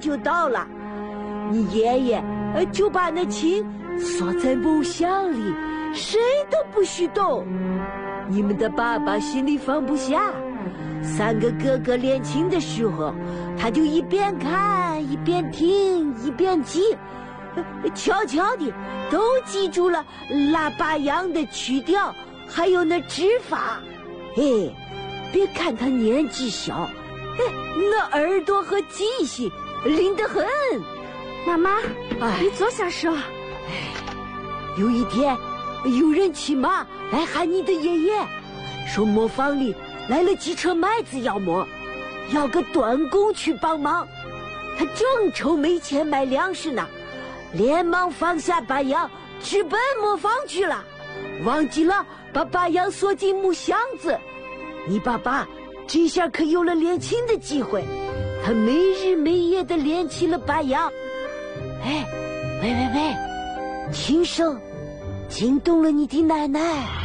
就到了，你爷爷就把那琴锁在木箱里，谁都不许动。你们的爸爸心里放不下，3个哥哥练琴的时候，他就一边看一边听一边记，悄悄地都记住了腊八羊的曲调，还有那指法。嘿，别看他年纪小，那耳朵和记性灵得很。 妈妈，你坐下说。 有一天，有人骑马来喊你的爷爷，说磨坊里来了几车麦子要磨，要个短工去帮忙。他正愁没钱买粮食呢，连忙放下把羊，直奔磨坊去了，忘记了把羊锁进木箱子。你爸爸这下可有了练琴的机会，他没日没夜地练起了把羊。喂，琴声惊动了你的奶奶。